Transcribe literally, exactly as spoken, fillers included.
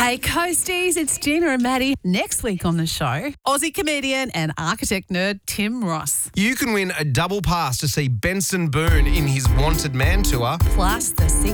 Hey, Coasties, it's Gina and Maddie. Next week on the show, Aussie comedian and architect nerd Tim Ross. You can win a double pass to see Benson Boone in his Wanted Man tour. Plus the secret